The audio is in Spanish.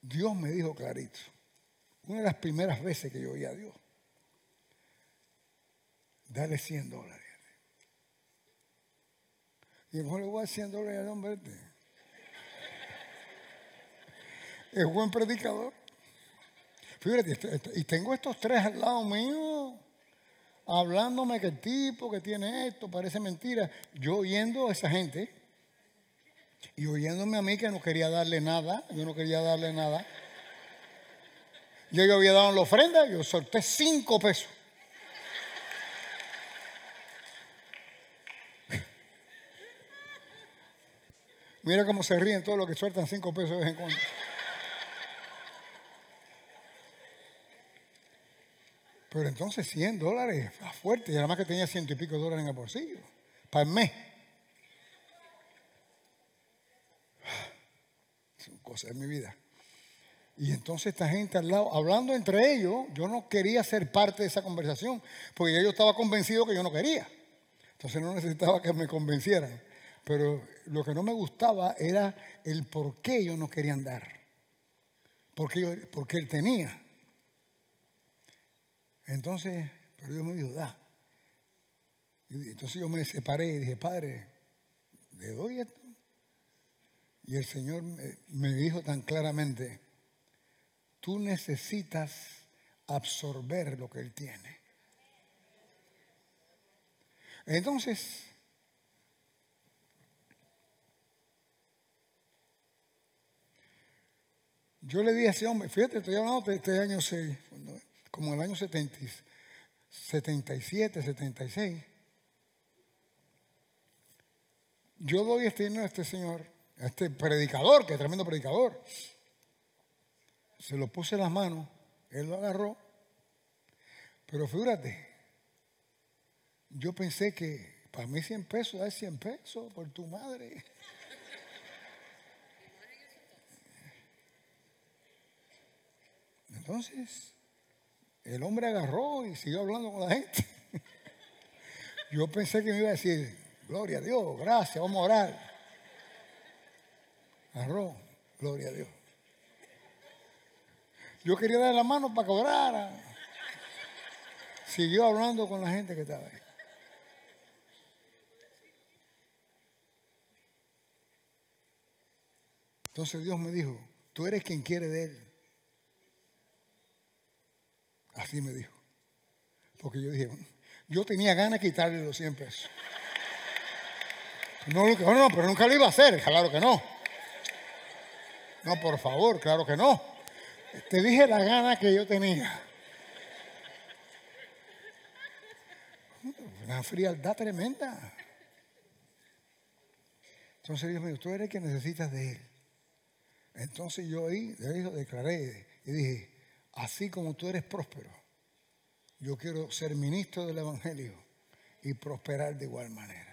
Dios me dijo clarito, una de las primeras veces que yo oí a Dios, dale $100. Y mejor le voy a dar $100 al hombre este. Es buen predicador. Fíjate, y tengo estos tres al lado mío, hablándome que el tipo que tiene esto parece mentira. Yo oyendo a esa gente y oyéndome a mí que no quería darle nada. Yo no quería darle nada. Yo había dado la ofrenda, yo solté $5. Mira cómo se ríen todos los que sueltan $5 de vez en cuando. Pero entonces $100, fuerte, y además que tenía $100 y pico en el bolsillo, para el mes. Son cosas de mi vida. Y entonces esta gente al lado, hablando entre ellos, yo no quería ser parte de esa conversación, porque ya yo estaba convencido que yo no quería. Entonces no necesitaba que me convencieran. Pero lo que no me gustaba era el por qué ellos no querían dar. Porque él tenía. Entonces, pero Dios me dijo, da. Y entonces yo me separé y dije, Padre, ¿le doy esto? Y el Señor me dijo tan claramente, tú necesitas absorber lo que Él tiene. Entonces, yo le dije a ese hombre, fíjate, estoy hablando de este año 6, como el año 77, 76. Yo doy este dinero a este señor, a este predicador, que es tremendo predicador. Se lo puse en las manos, él lo agarró. Pero fíjate, yo pensé que para mí $100 es $100 por tu madre. Entonces, el hombre agarró y siguió hablando con la gente. Yo pensé que me iba a decir, gloria a Dios, gracias, vamos a orar. Agarró, gloria a Dios. Yo quería darle la mano para que orara. Siguió hablando con la gente que estaba ahí. Entonces Dios me dijo, tú eres quien quiere de él. Así me dijo. Porque yo dije, yo tenía ganas de quitarle los $100. No, pero nunca lo iba a hacer, claro que no. No, por favor, claro que no. Te dije la gana que yo tenía. Una frialdad tremenda. Entonces Dios me dijo, tú eres quien necesitas de él. Entonces yo ahí declaré y dije, así como tú eres próspero, yo quiero ser ministro del Evangelio y prosperar de igual manera.